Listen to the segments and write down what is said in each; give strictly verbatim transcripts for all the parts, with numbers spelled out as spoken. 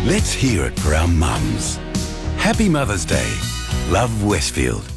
Let's hear it for our mums. Happy Mother's Day. Love, Westfield.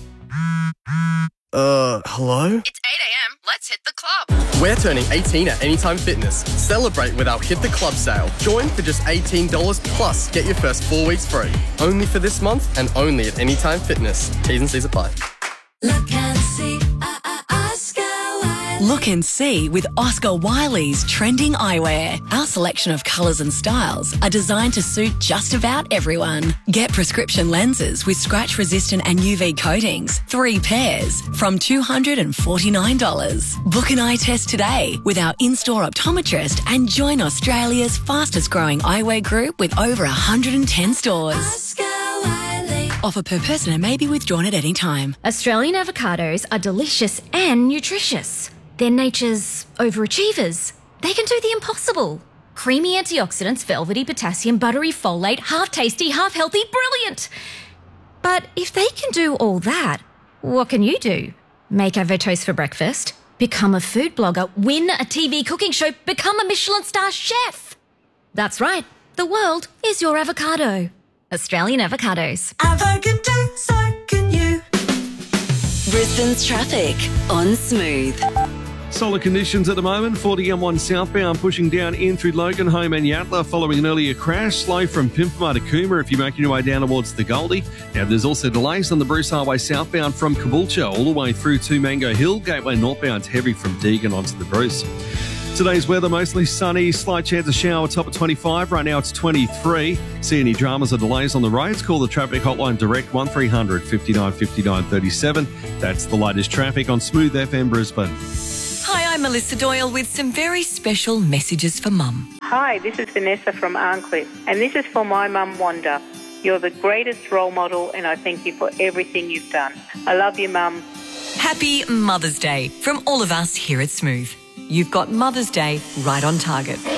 Uh, hello? It's eight a.m. Let's hit the club. We're turning eighteen at Anytime Fitness. Celebrate with our Hit the Club sale. Join for just eighteen dollars plus get your first four weeks free. Only for this month and only at Anytime Fitness. T's and C's apply. Look and see, uh, uh, Oscar Wiley. Look and see with Oscar Wiley's trending eyewear. Our selection of colours and styles are designed to suit just about everyone. Get prescription lenses with scratch-resistant and U V coatings, three pairs, from two hundred forty-nine dollars. Book an eye test today with our in-store optometrist and join Australia's fastest-growing eyewear group with over one hundred ten stores. Oscar Wiley. Offer per person and may be withdrawn at any time. Australian avocados are delicious and nutritious. They're nature's overachievers. They can do the impossible. Creamy antioxidants, velvety potassium, buttery folate, half tasty, half healthy, brilliant. But if they can do all that, what can you do? Make avotoast for breakfast, become a food blogger, win a T V cooking show, become a Michelin star chef. That's right, the world is your avocado. Australian avocados. Avocado, so can you. Brisbane's traffic on Smooth. Solid conditions at the moment. forty M one southbound pushing down in through Loganholme and Yatala following an earlier crash. Slow from Pimpama to Cooma if you're making your way down towards the Goldie. Now there's also delays on the Bruce Highway southbound from Caboolture all the way through to Mango Hill. Gateway northbound's heavy from Deagon onto the Bruce. Today's weather mostly sunny, slight chance of shower, top of twenty-five. Right now it's twenty-three. See any dramas or delays on the roads? Call the traffic hotline direct one three hundred fifty-nine fifty-nine thirty-seven. That's the latest traffic on Smooth F M Brisbane. Hi, I'm Melissa Doyle with some very special messages for Mum. Hi, this is Vanessa from Arncliffe, and this is for my mum, Wanda. You're the greatest role model, and I thank you for everything you've done. I love you, Mum. Happy Mother's Day from all of us here at Smooth. You've got Mother's Day right on target.